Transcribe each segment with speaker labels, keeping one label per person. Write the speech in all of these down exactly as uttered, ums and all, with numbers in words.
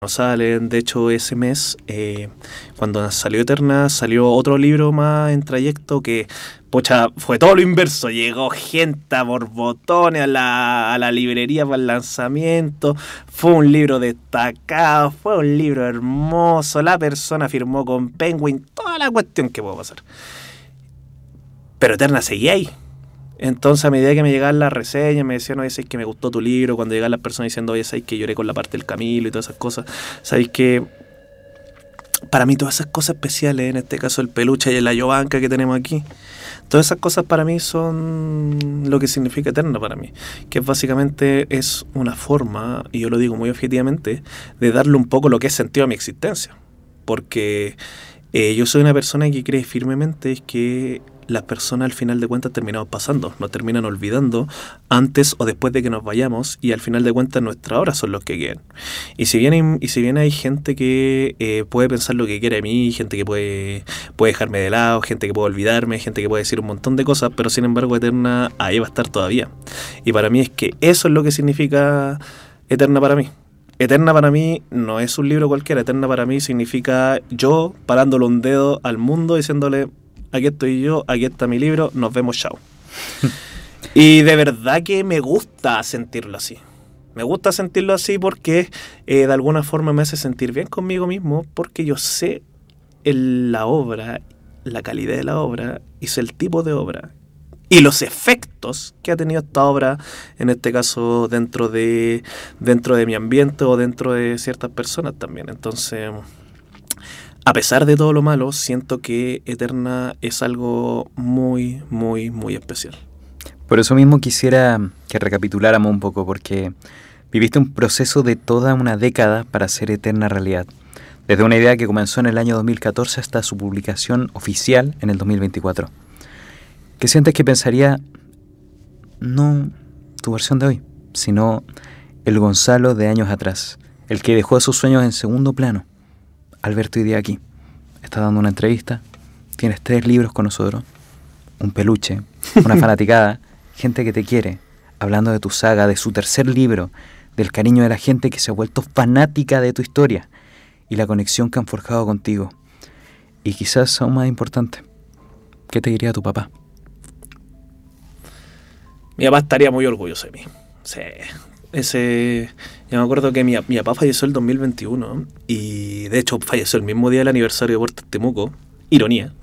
Speaker 1: no salen. De hecho, ese mes, eh, cuando salió Eterna, salió otro libro más en trayecto que, pocha, fue todo lo inverso. Llegó gente a borbotones a la, a la librería para el lanzamiento. Fue un libro destacado, fue un libro hermoso. La persona firmó con Penguin, toda la cuestión que puedo pasar. Pero Eterna seguía ahí. Entonces, a medida que me llegaban las reseñas, me decían, oye, sabéis que me gustó tu libro. Cuando llegaban las personas diciendo, oye, sabéis que lloré con la parte del Camilo y todas esas cosas. Sabéis que para mí todas esas cosas especiales, en este caso el peluche y la Yovanka que tenemos aquí, todas esas cosas para mí son lo que significa Eterna para mí. Que básicamente es una forma, y yo lo digo muy objetivamente, de darle un poco lo que es sentido a mi existencia. Porque eh, yo soy una persona que cree firmemente que las personas al final de cuentas terminamos pasando, nos terminan olvidando antes o después de que nos vayamos, y al final de cuentas nuestras horas son los que quedan. Y si bien hay, y si bien hay gente que eh, puede pensar lo que quiere de mí, gente que puede, puede dejarme de lado, gente que puede olvidarme, gente que puede decir un montón de cosas, pero sin embargo Eterna ahí va a estar todavía. Y para mí es que eso es lo que significa Eterna para mí. Eterna para mí no es un libro cualquiera. Eterna para mí significa yo parándole un dedo al mundo diciéndole, aquí estoy yo, aquí está mi libro, nos vemos, chao. Y de verdad que me gusta sentirlo así. Me gusta sentirlo así porque eh, de alguna forma me hace sentir bien conmigo mismo, porque yo sé el, la obra, la calidad de la obra, y sé el tipo de obra y los efectos que ha tenido esta obra, en este caso dentro de, dentro de mi ambiente o dentro de ciertas personas también. Entonces, a pesar de todo lo malo, siento que Eterna es algo muy, muy, muy especial.
Speaker 2: Por eso mismo quisiera que recapituláramos un poco, porque viviste un proceso de toda una década para hacer Eterna realidad. Desde una idea que comenzó en el año dos mil catorce hasta su publicación oficial en el dos mil veinticuatro. ¿Qué sientes que pensaría no tu versión de hoy, sino el Gonzalo de años atrás, el que dejó sus sueños en segundo plano? Alberto hoy día aquí, está dando una entrevista, tienes tres libros con nosotros, un peluche, una fanaticada, gente que te quiere, hablando de tu saga, de su tercer libro, del cariño de la gente que se ha vuelto fanática de tu historia y la conexión que han forjado contigo. Y quizás aún más importante, ¿qué te diría tu papá?
Speaker 1: Mi papá estaría muy orgulloso de mí. Sí. Ese, yo me acuerdo que mi, mi papá falleció el dos mil veintiuno y de hecho falleció el mismo día del aniversario de Puerto Temuco, ironía.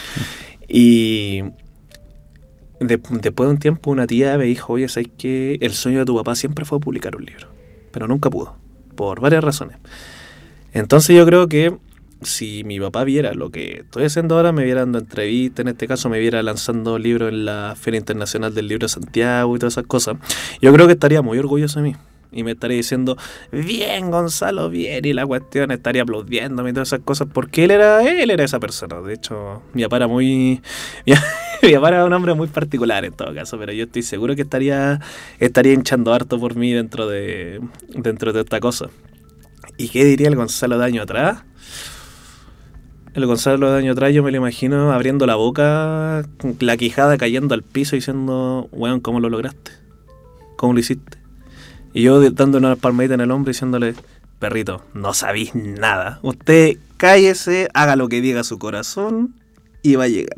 Speaker 1: Y de, después de un tiempo una tía me dijo, oye, ¿sabes qué? El sueño de tu papá siempre fue publicar un libro, pero nunca pudo, por varias razones. Entonces yo creo que si mi papá viera lo que estoy haciendo ahora, me viera dando entrevistas, en este caso me viera lanzando libros en la Feria Internacional del Libro de Santiago y todas esas cosas, yo creo que estaría muy orgulloso de mí. Y me estaría diciendo, bien Gonzalo, bien, y la cuestión, estaría aplaudiéndome y todas esas cosas, porque él era, él era esa persona. De hecho, mi papá era muy, mi, mi papá era un hombre muy particular en todo caso, pero yo estoy seguro que estaría, estaría hinchando harto por mí dentro de, dentro de esta cosa. ¿Y qué diría el Gonzalo de año atrás? El Gonzalo de año atrás yo me lo imagino abriendo la boca, la quijada cayendo al piso diciendo, weón, ¿cómo lo lograste? ¿Cómo lo hiciste? Y yo dándole una palmadita en el hombro diciéndole, perrito, no sabís nada. Usted cállese, haga lo que diga su corazón y va a llegar.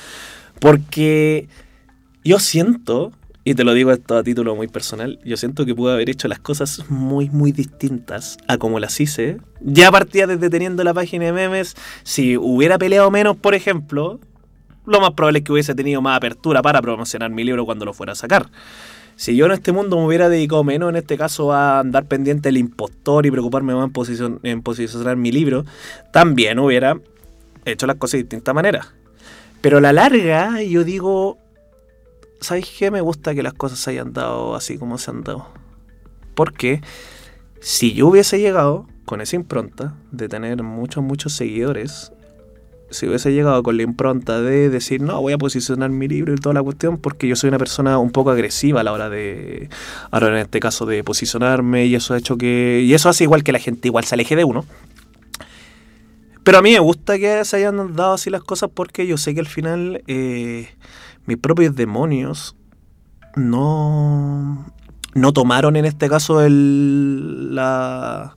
Speaker 1: Porque yo siento, y te lo digo esto a título muy personal, yo siento que pude haber hecho las cosas muy, muy distintas a como las hice. Ya partía desde teniendo la página de memes. Si hubiera peleado menos, por ejemplo, lo más probable es que hubiese tenido más apertura para promocionar mi libro cuando lo fuera a sacar. Si yo en este mundo me hubiera dedicado menos, en este caso, a andar pendiente del impostor y preocuparme más en, posicion- en posicionar mi libro, también hubiera hecho las cosas de distinta manera. Pero a la larga, yo digo, ¿sabes qué? Me gusta que las cosas se hayan dado así como se han dado. Porque si yo hubiese llegado con esa impronta de tener muchos, muchos seguidores, si hubiese llegado con la impronta de decir, no, voy a posicionar mi libro y toda la cuestión, porque yo soy una persona un poco agresiva a la hora de, ahora en este caso, de posicionarme, y eso ha hecho que, y eso hace igual que la gente igual se aleje de uno. Pero a mí me gusta que se hayan dado así las cosas, porque yo sé que al final eh, mis propios demonios no, no tomaron en este caso el, la,